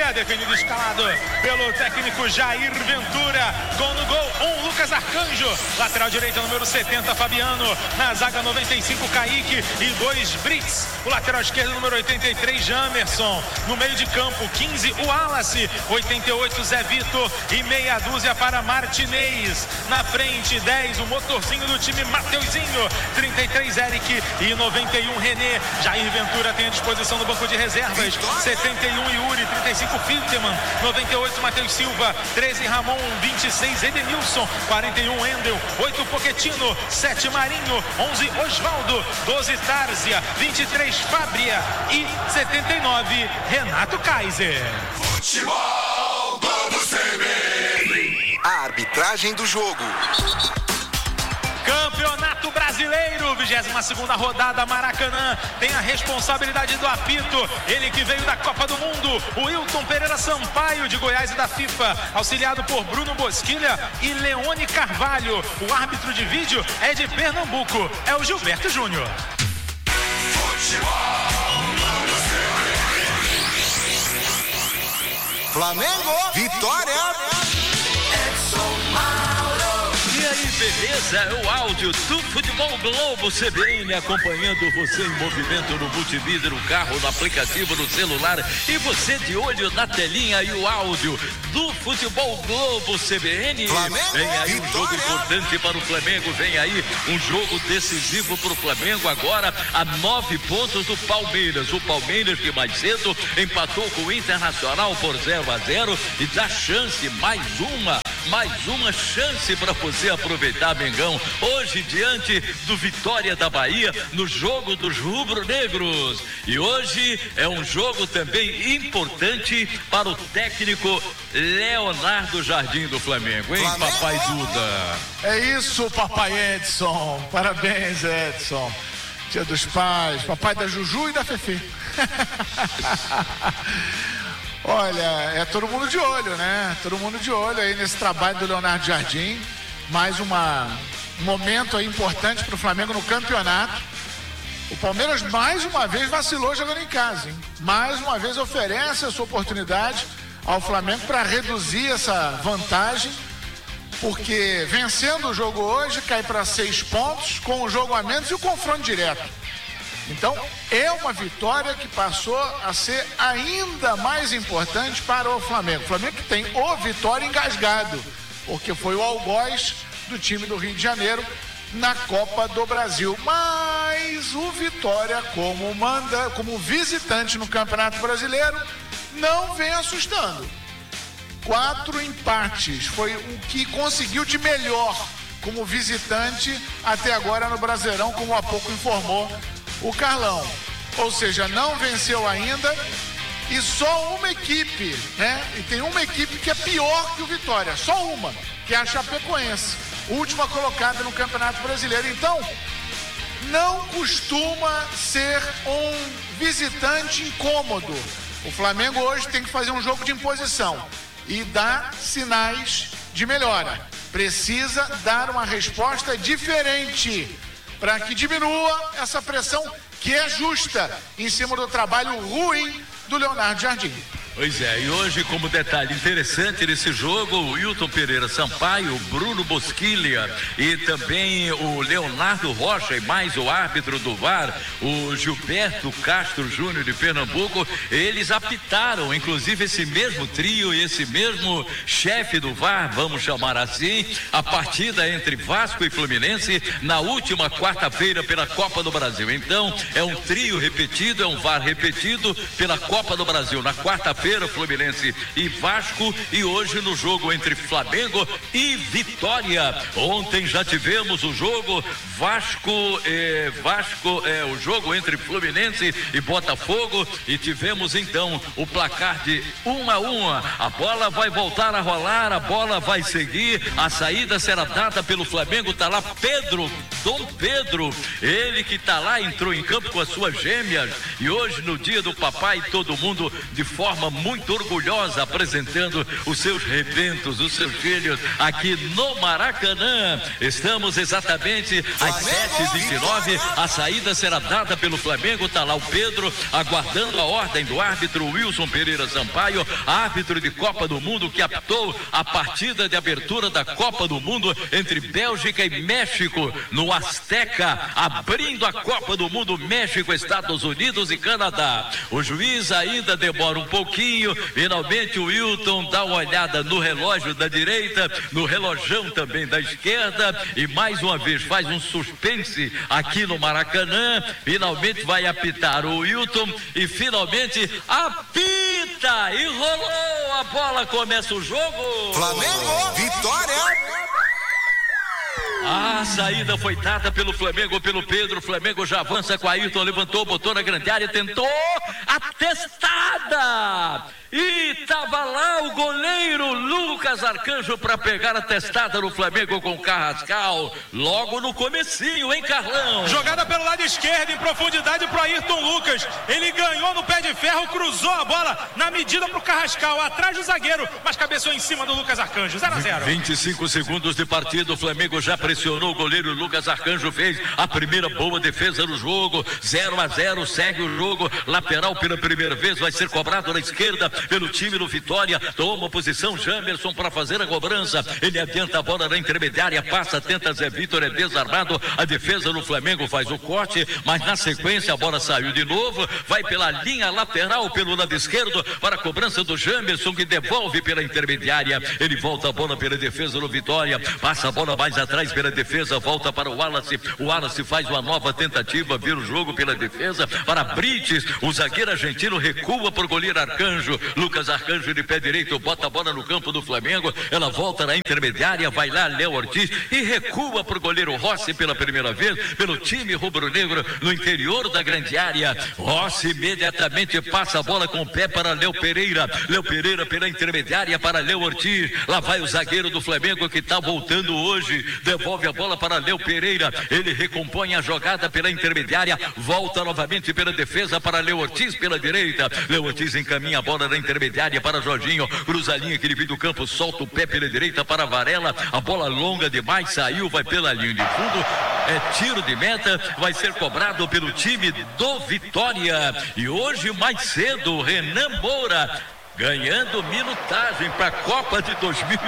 Bahia, definido escalado pelo técnico Jair Ventura. Com no gol, Lucas Arcanjo. Lateral direita, número 70, Fabiano. Na zaga, 95, Kaique. E 2, Brits. O lateral esquerdo, número 83, Jamerson. No meio de campo, 15, o Wallace. 88, Zé Vitor. E meia dúzia para Martinez. Na frente, 10, o motorzinho do time, Mateuzinho. 33, Eric. E 91, René. Jair Ventura tem à disposição no banco de reservas. 71, Yuri. 35, Filteman. 98, Matheus Silva. 13, Ramon. 26, Edenilson. 41, Endel. 8, Pochettino. 7, Marinho. 11, Osvaldo. 12, Tárzia. 23, Fábria. E 79, Renato Kaiser. Futebol Globo CBN. A arbitragem do jogo. Campeonato Brasileiro, 22ª rodada, Maracanã tem a responsabilidade do apito, ele que veio da Copa do Mundo, o Wilton Pereira Sampaio de Goiás e da FIFA, auxiliado por Bruno Bosquilha e Leone Carvalho. O árbitro de vídeo é de Pernambuco, é o Gilberto Júnior. Flamengo, vitória! E aí, beleza? É o áudio do Futebol Globo CBN, acompanhando você em movimento no multimídia, no carro, no aplicativo, no celular, e você de olho na telinha e o áudio do Futebol Globo CBN. Flamengo, vem aí um vitória. jogo importante para o Flamengo, vem aí um jogo decisivo para o Flamengo, agora a 9 pontos do Palmeiras. O Palmeiras que mais cedo empatou com o Internacional por 0-0 e dá chance, mais uma chance para você aproveitar, Mengão, hoje diante do Vitória da Bahia, no jogo dos rubro-negros. E hoje é um jogo também importante para o técnico Leonardo Jardim do Flamengo, hein, Flamengo. Papai Duda? É isso, papai Edson. Parabéns, Edson. Dia dos Pais, papai da Juju e da Fefe. Olha, é todo mundo de olho, né? Todo mundo de olho aí nesse trabalho do Leonardo Jardim. Mais um momento aí importante para o Flamengo no campeonato. O Palmeiras mais uma vez vacilou jogando em casa, hein? Mais uma vez oferece a sua oportunidade ao Flamengo para reduzir essa vantagem, porque vencendo o jogo hoje cai para 6 pontos, com o jogo a menos e o confronto direto. Então, é uma vitória que passou a ser ainda mais importante para o Flamengo. O Flamengo que tem o Vitória engasgado, porque foi o algoz do time do Rio de Janeiro na Copa do Brasil. Mas o Vitória, como visitante no Campeonato Brasileiro, não vem assustando. 4 empates, foi o que conseguiu de melhor como visitante até agora no Brasileirão, como há pouco informou o Carlão. Ou seja, não venceu ainda e só uma equipe, né? E tem uma equipe que é pior que o Vitória, só uma, que é a Chapecoense, última colocada no Campeonato Brasileiro. Então, não costuma ser um visitante incômodo. O Flamengo hoje tem que fazer um jogo de imposição e dar sinais de melhora. Precisa dar uma resposta diferente para que diminua essa pressão que é justa em cima do trabalho ruim do Leonardo Jardim. Pois é, e hoje, como detalhe interessante nesse jogo, o Wilton Pereira Sampaio, o Bruno Bosquilha e também o Leonardo Rocha e mais o árbitro do VAR, o Gilberto Castro Júnior de Pernambuco, eles apitaram, inclusive esse mesmo trio e esse mesmo chefe do VAR, vamos chamar assim, a partida entre Vasco e Fluminense na última quarta-feira pela Copa do Brasil. Então, é um trio repetido, é um VAR repetido pela Copa do Brasil. Na quarta-feira, Fluminense e Vasco, e hoje no jogo entre Flamengo e Vitória. Ontem já tivemos o jogo o jogo entre Fluminense e Botafogo, e tivemos então o placar de 1-1. A bola vai voltar a rolar, a bola vai seguir, a saída será dada pelo Flamengo. Tá lá Dom Pedro, ele que tá lá, entrou em campo com as suas gêmeas, e hoje no dia do papai todo mundo de forma muito orgulhosa, apresentando os seus rebentos, os seus filhos aqui no Maracanã. Estamos exatamente às 7h29. A saída será dada pelo Flamengo. Tá lá o Pedro aguardando a ordem do árbitro Wilson Pereira Sampaio, árbitro de Copa do Mundo, que apitou a partida de abertura da Copa do Mundo entre Bélgica e México no Azteca, abrindo a Copa do Mundo, México, Estados Unidos e Canadá. O juiz ainda demora um pouquinho. Finalmente o Wilton dá uma olhada no relógio da direita, no relojão também da esquerda, e mais uma vez faz um suspense aqui no Maracanã. Finalmente vai apitar o Wilton e finalmente apita e rolou a bola. Começa o jogo. Flamengo, vitória! A saída foi dada pelo Flamengo, pelo Pedro. O Flamengo já avança com a Ayrton, levantou, botou na grande área, tentou a testada. E tava lá o goleiro Lucas Arcanjo para pegar a testada no Flamengo com o Carrascal. Logo no comecinho, hein, Carlão? Jogada pelo lado esquerdo, em profundidade pro Ayrton Lucas. Ele ganhou no pé de ferro, cruzou a bola na medida pro Carrascal, atrás do zagueiro, mas cabeçou em cima do Lucas Arcanjo. 0-0. 25 segundos de partida, o Flamengo já pressionou o goleiro Lucas Arcanjo, fez a primeira boa defesa no jogo. 0-0, segue o jogo. Lateral pela primeira vez, vai ser cobrado na esquerda pelo time do Vitória. Toma posição Jamerson para fazer a cobrança. Ele adianta a bola na intermediária, passa, tenta Zé Vitor, é desarmado. A defesa do Flamengo faz o corte, mas na sequência a bola saiu de novo, vai pela linha lateral pelo lado esquerdo para a cobrança do Jamerson, que devolve pela intermediária. Ele volta a bola pela defesa do Vitória, passa a bola mais atrás pela defesa, volta para o Wallace. O Wallace faz uma nova tentativa, vira o jogo pela defesa para Brites. O zagueiro argentino recua por goleiro Arcanjo. Lucas Arcanjo de pé direito bota a bola no campo do Flamengo. Ela volta na intermediária, vai lá Léo Ortiz e recua pro goleiro Rossi pela primeira vez pelo time rubro-negro no interior da grande área. Rossi imediatamente passa a bola com o pé para Léo Pereira. Léo Pereira pela intermediária para Léo Ortiz. Lá vai o zagueiro do Flamengo que está voltando hoje. Devolve a bola para Léo Pereira. Ele recompõe a jogada pela intermediária. Volta novamente pela defesa para Léo Ortiz pela direita. Léo Ortiz encaminha a bola na intermediária para Jorginho, cruza a linha que ele do campo, solta o pé pela direita para Varela, a bola longa demais, saiu, vai pela linha de fundo, é tiro de meta, vai ser cobrado pelo time do Vitória. E hoje mais cedo, Renan Moura ganhando minutagem para a Copa de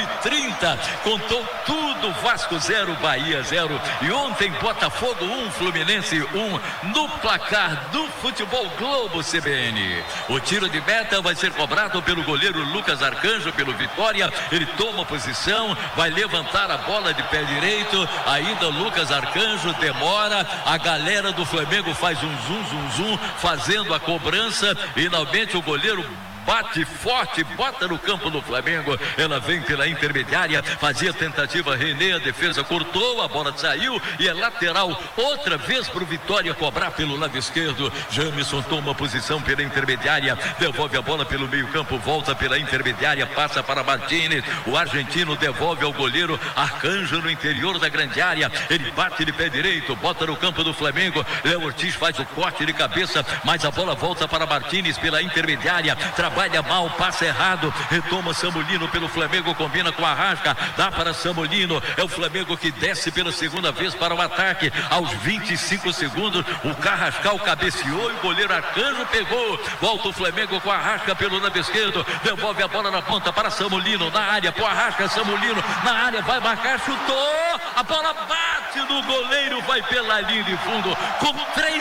2030, contou tudo. Vasco 0, Bahia 0, e ontem Botafogo 1, Fluminense 1, no placar do Futebol Globo CBN. O tiro de meta vai ser cobrado pelo goleiro Lucas Arcanjo, pelo Vitória. Ele toma posição, vai levantar a bola de pé direito, ainda Lucas Arcanjo demora, a galera do Flamengo faz um zoom, fazendo a cobrança. Finalmente o goleiro bate forte, bota no campo do Flamengo. Ela vem pela intermediária, fazia tentativa, René, a defesa cortou, a bola saiu e é lateral outra vez para o Vitória cobrar pelo lado esquerdo. Jamerson toma posição pela intermediária, devolve a bola pelo meio campo, volta pela intermediária, passa para Martínez. O argentino devolve ao goleiro Arcanjo no interior da grande área. Ele bate de pé direito, bota no campo do Flamengo. Léo Ortiz faz o corte de cabeça, mas a bola volta para Martínez pela intermediária. Trabalha mal, passa errado, retoma Samulino pelo Flamengo, combina com a Arrasca, dá para Samulino. É o Flamengo que desce pela segunda vez para o ataque. Aos 25 segundos, o Carrascal cabeceou e o goleiro Arcanjo pegou. Volta o Flamengo com a Arrasca pelo lado esquerdo, devolve a bola na ponta para Samulino, na área, com a Arrasca, Samulino na área, vai marcar, chutou, a bola bate no goleiro, vai pela linha de fundo, com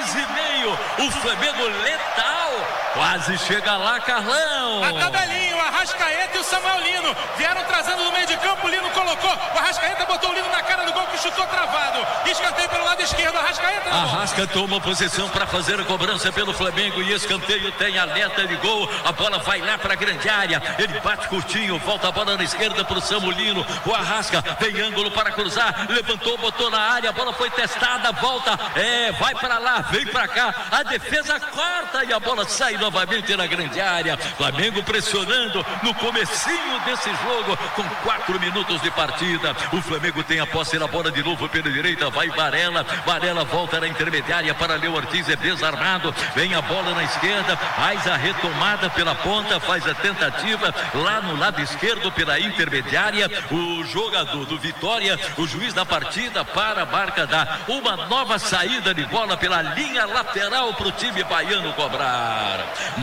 3,5, o Flamengo letal, quase chega lá, Carlão. A tabelinha, o Arrascaeta e o Samuel Lino vieram trazendo no meio de campo, o Lino colocou, o Arrascaeta botou o Lino na cara do gol, que chutou travado, escanteio pelo lado esquerdo, Arrascaeta não. Arrasca toma posição para fazer a cobrança pelo Flamengo e escanteio tem alerta de gol, a bola vai lá para a grande área, ele bate curtinho, volta a bola na esquerda para o Samulino, o Arrasca tem ângulo para cruzar, levantou, botou na área, a bola foi testada, volta, vai para lá, vem para cá, a defesa corta e a bola sai novamente na grande área. Flamengo pressionando no comecinho desse jogo, com 4 minutos de partida. O Flamengo tem a posse na bola de novo pela direita, vai Varela volta na intermediária para Leo Ortiz, é desarmado, vem a bola na esquerda, faz a retomada pela ponta, faz a tentativa lá no lado esquerdo pela intermediária. O jogador do Vitória, o juiz da partida, para a marca, dá uma nova saída de bola pela linha lateral para o time baiano cobrar.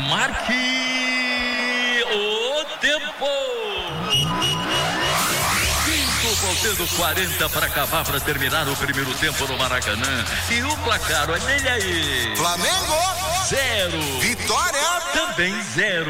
Marque o tempo. Faltando 40 para acabar, para terminar o primeiro tempo no Maracanã. E o placar, olha ele aí. Flamengo 0. Vitória também 0.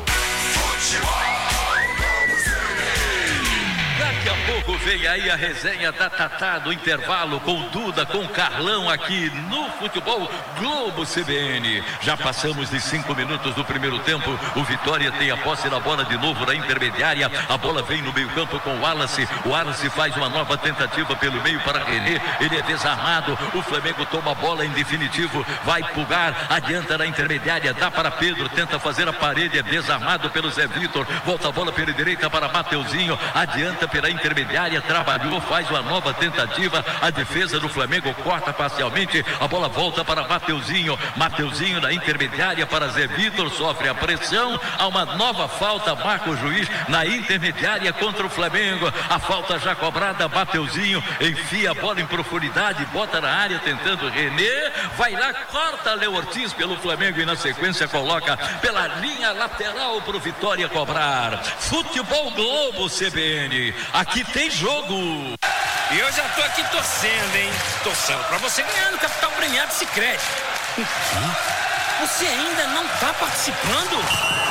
Daqui a pouco vem aí a resenha da Tatá do intervalo com o Duda, com o Carlão aqui no Futebol Globo CBN. Já passamos de 5 minutos do primeiro tempo. O Vitória tem a posse da bola de novo na intermediária. A bola vem no meio campo com o Wallace. O Wallace faz uma nova tentativa pelo meio para René. Ele é desarmado. O Flamengo toma a bola em definitivo. Vai Pulgar, adianta na intermediária, dá para Pedro, tenta fazer a parede, é desarmado pelo Zé Vitor. Volta a bola pela direita para Mateuzinho. Adianta pela intermediária, trabalhou, faz uma nova tentativa. A defesa do Flamengo corta parcialmente. A bola volta para Mateuzinho na intermediária para Zé Vitor, sofre a pressão. Há uma nova falta, marca o juiz na intermediária contra o Flamengo. A falta já cobrada, Mateuzinho enfia a bola em profundidade, bota na área tentando René, vai lá, corta Leo Ortiz pelo Flamengo e na sequência coloca pela linha lateral para o Vitória cobrar. Futebol Globo CBN, aqui tem jogo. E eu já tô aqui torcendo, hein? Torcendo pra você ganhar no Capital Premiado Sicredi. O quê? Você ainda não tá participando?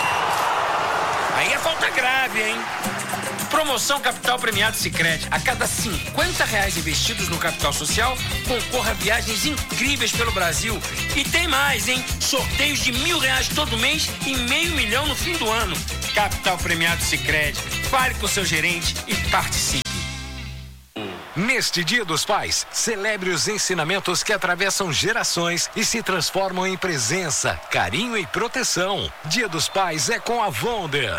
Aí é falta grave, hein? Promoção Capital Premiado Sicredi. A cada R$50 investidos no capital social, concorra a viagens incríveis pelo Brasil. E tem mais, hein? Sorteios de R$1.000 todo mês e R$500 mil no fim do ano. Capital Premiado Sicredi. Fale com o seu gerente e participe. Neste Dia dos Pais, celebre os ensinamentos que atravessam gerações e se transformam em presença, carinho e proteção. Dia dos Pais é com a Wonder.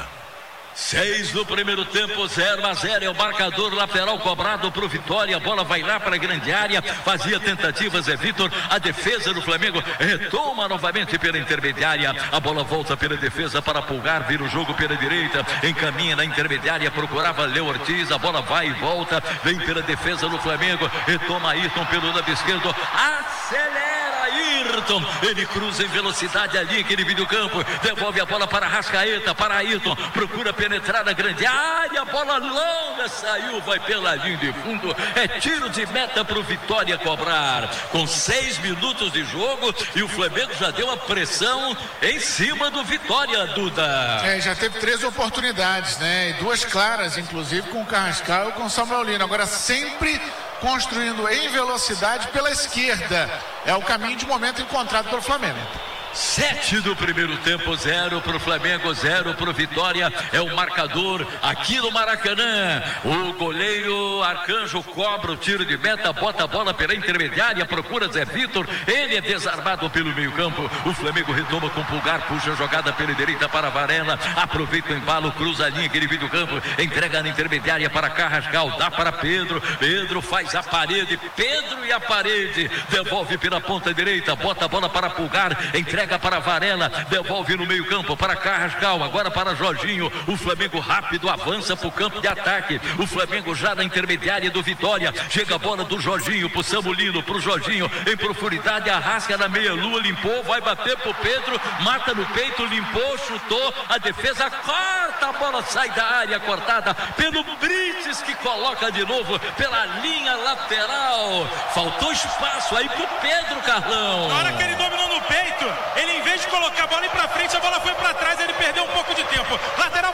6 do primeiro tempo, 0-0 é o marcador, lateral cobrado pro Vitória, a bola vai lá para a grande área, fazia tentativas, Zé Vitor, a defesa do Flamengo retoma novamente pela intermediária, a bola volta pela defesa para Pulgar, vira o jogo pela direita, encaminha na intermediária, procurava Leo Ortiz, a bola vai e volta, vem pela defesa do Flamengo, retoma Ayrton pelo lado esquerdo, acelera Ayrton, ele cruza em velocidade ali, aquele vídeo campo, devolve a bola para Arrascaeta, para Ayrton, procura penetrar na grande área, a bola longa saiu, vai pela linha de fundo, é tiro de meta para o Vitória cobrar, com 6 minutos de jogo e o Flamengo já deu a pressão em cima do Vitória, Duda. Já teve 3 oportunidades, né? E 2 claras, inclusive com o Carrascal e com o Samuel Lino, agora sempre construindo em velocidade pela esquerda, é o caminho de momento encontrado pelo Flamengo. 7 do primeiro tempo, 0 para o Flamengo, 0 para o Vitória, é o marcador aqui no Maracanã. O goleiro Arcanjo cobra o tiro de meta, bota a bola pela intermediária, procura Zé Vitor, ele é desarmado pelo meio campo, o Flamengo retoma com Pulgar, puxa a jogada pela direita para Varela, aproveita o embalo, cruza a linha, aquele vídeo campo, entrega na intermediária para Carrascal, dá para Pedro, Pedro faz a parede, Pedro e a parede, devolve pela ponta direita, bota a bola para Pulgar, entrega para Varela, devolve no meio campo para Carrascal, agora para Jorginho, o Flamengo rápido avança para o campo de ataque, o Flamengo já na intermediária do Vitória, chega a bola do Jorginho pro Samulino, pro Jorginho, em profundidade, arrasca na meia lua, limpou, vai bater pro Pedro, mata no peito, limpou, chutou, a defesa corta, a bola sai da área, cortada pelo Brites, que coloca de novo pela linha lateral, faltou espaço aí pro Pedro, Carlão. Na hora que ele dominou no peito, ele em vez de colocar a bola ir pra frente, a bola foi pra trás, ele perdeu um pouco de tempo. Lateral pro Flamengo.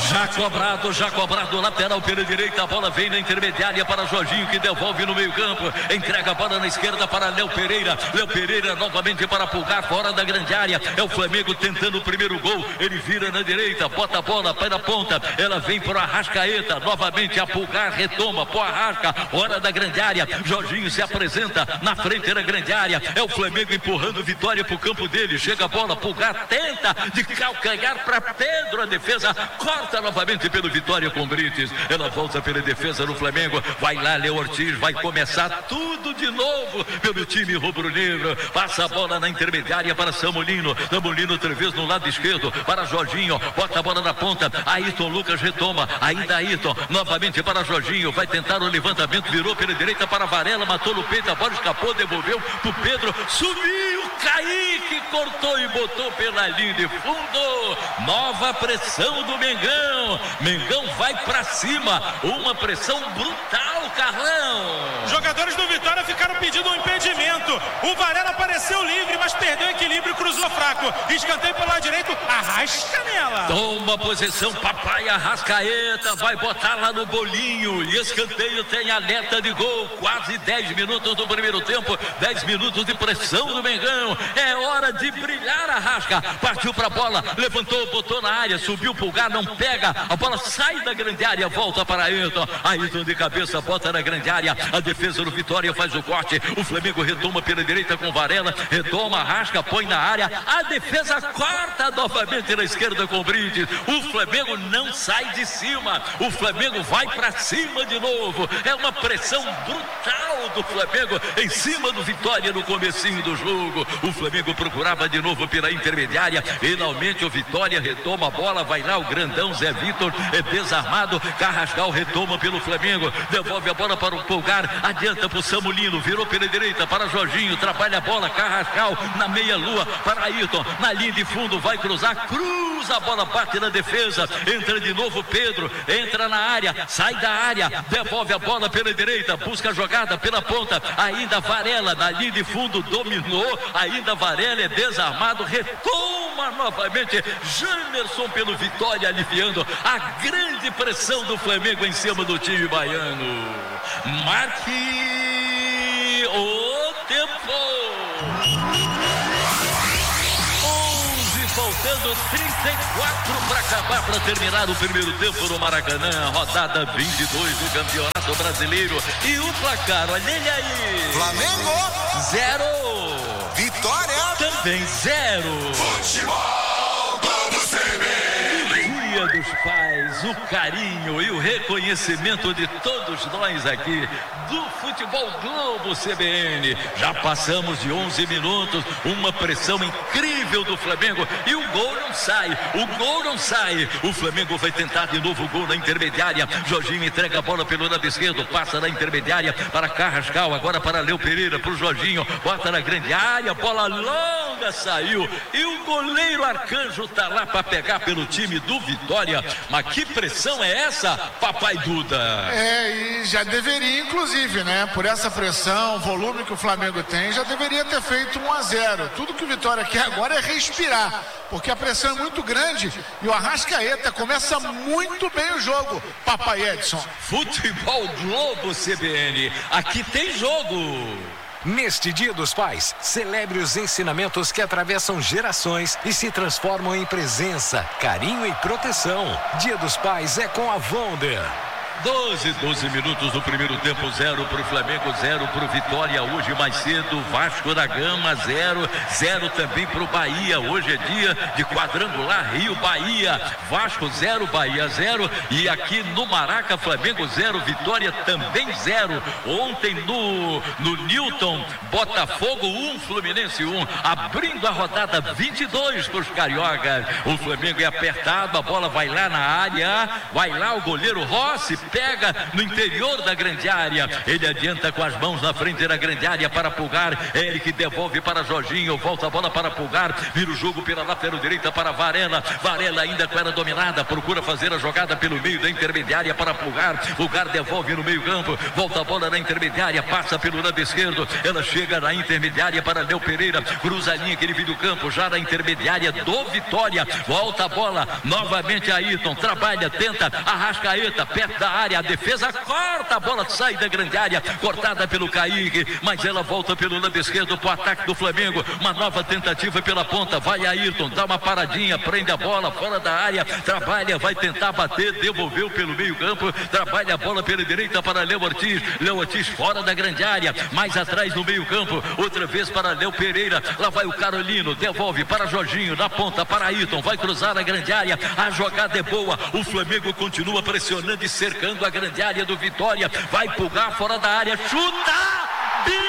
Já cobrado, lateral pela direita, a bola vem na intermediária para Jorginho, que devolve no meio campo, entrega a bola na esquerda para Léo Pereira novamente para Pulgar, fora da grande área, é o Flamengo tentando o primeiro gol, ele vira na direita, bota a bola para a ponta, ela vem para o Arrascaeta, novamente a Pulgar retoma, pô Arrasca, fora da grande área, Jorginho se apresenta na frente da grande área, é o Flamengo empurrando Vitória para o campo dele, chega a bola, Pulgar tenta de calcanhar para Pedro, a defesa corta novamente pelo Vitória com Brites, ela volta pela defesa do Flamengo, vai lá Léo Ortiz, vai começar tudo de novo pelo time rubro-negro, passa a bola na intermediária para Samulino outra vez no lado esquerdo para Jorginho, bota a bola na ponta, Ayrton Lucas retoma, ainda Ayrton, novamente para Jorginho, vai tentar o levantamento, virou pela direita para Varela, matou no peito, a bola escapou, devolveu pro Pedro, subiu, Kaique cortou e botou pela linha de fundo, nova pressão do Mengão vai pra cima, uma pressão brutal, Carlão. Jogadores do Vitória ficaram pedindo um impedimento, o Varela apareceu livre, mas perdeu equilíbrio e cruzou fraco, escanteio pelo lado direito, Arrasca nela. Toma posição, papai Arrascaeta, vai botar lá no bolinho, e escanteio tem alerta de gol, quase 10 minutos do primeiro tempo, 10 minutos de pressão do Mengão, é hora de brilhar, Arrasca, partiu pra bola, levantou, botou na área, subiu, Pulgar, não pega, a bola sai da grande área, volta para Ayrton de cabeça, bota na grande área, a defesa do Vitória faz o corte, o Flamengo retoma pela direita com Varela, retoma, Arrasca, põe na área, a defesa corta novamente na esquerda com Brites, o Flamengo não sai de cima, o Flamengo vai para cima de novo, é uma pressão brutal do Flamengo em cima do Vitória no comecinho do jogo, o Flamengo procurava de novo pela intermediária, finalmente o Vitória retoma a bola, vai lá o grandão Zé Vitor, é desarmado, Carrascal retoma pelo Flamengo, devolve a bola para o Pulgar, adianta para o Samulino, virou pela direita para Jorginho, trabalha a bola, Carrascal na meia lua para Ayrton, na linha de fundo, vai cruzar, cruza a bola, bate na defesa, entra de novo Pedro, entra na área, sai da área, devolve a bola pela direita, busca a jogada pela ponta, ainda Varela na linha de fundo, dominou, ainda Varela é desarmado, retoma novamente Jamerson pelo Vitória, aliviando a grande pressão do Flamengo em cima do time baiano. Marque o tempo. 11 faltando 34 para acabar, para terminar o primeiro tempo no Maracanã, rodada 22 do Campeonato Brasileiro. E o placar, olha ele aí. Flamengo 0. Vitória Também 0. Futebol Globo CBN. Dia dos Pais, o carinho e o reconhecimento de todos nós aqui do Futebol Globo CBN. Já passamos de 11 minutos, uma pressão incrível do Flamengo e o gol não sai, o Flamengo vai tentar de novo o gol na intermediária, Jorginho entrega a bola pelo lado esquerdo, passa na intermediária para Carrascal, agora para Léo Pereira, para o Jorginho, bota na grande área, bola longa, saiu e o goleiro Arcanjo tá lá para pegar pelo time do Vitória. Mas que pressão é essa, papai Duda? E já deveria, inclusive, né? Por essa pressão, o volume que o Flamengo tem, já deveria ter feito 1-0. Tudo que o Vitória quer agora é respirar, porque a pressão é muito grande e o Arrascaeta começa muito bem o jogo, papai Edson. Futebol Globo CBN, aqui tem jogo. Neste Dia dos Pais, celebre os ensinamentos que atravessam gerações e se transformam em presença, carinho e proteção. Dia dos Pais é com a Wonder. 12 minutos do primeiro tempo, 0 para o Flamengo, 0 para o Vitória. Hoje mais cedo, Vasco da Gama 0 também para o Bahia. Hoje é dia de quadrangular Rio-Bahia, Vasco 0, Bahia 0, e aqui no Maraca, Flamengo 0, Vitória também 0. Ontem no Newton, Botafogo 1, Fluminense 1, abrindo a rodada 22 para os cariocas. O Flamengo é apertado, a bola vai lá na área, vai lá o goleiro Rossi, pega no interior da grande área. Ele adianta com as mãos na frente da grande área para Pulgar. Eric devolve para Jorginho, volta a bola para Pulgar, vira o jogo pela lateral direita para Varela. Varela ainda com ela dominada, procura fazer a jogada pelo meio da intermediária para Pulgar. Pulgar devolve no meio campo, volta a bola na intermediária, passa pelo lado esquerdo, ela chega na intermediária para Léo Pereira, cruza a linha que ele viu do campo, já na intermediária do Vitória, volta a bola novamente a Ayrton, trabalha, tenta, Arrascaeta perto da área, a defesa corta, a bola sai da grande área, cortada pelo Kaique, mas ela volta pelo lado esquerdo para o ataque do Flamengo, uma nova tentativa pela ponta, vai Ayrton, dá uma paradinha, prende a bola fora da área, trabalha, vai tentar bater, devolveu pelo meio campo, trabalha a bola pela direita para Léo Ortiz fora da grande área, mais atrás no meio campo, outra vez para Léo Pereira, lá vai o Carolino, devolve para Jorginho, na ponta para Ayrton, vai cruzar a grande área, a jogada é boa, o Flamengo continua pressionando e cercando a grande área do Vitória, vai Pulgar fora da área, chuta!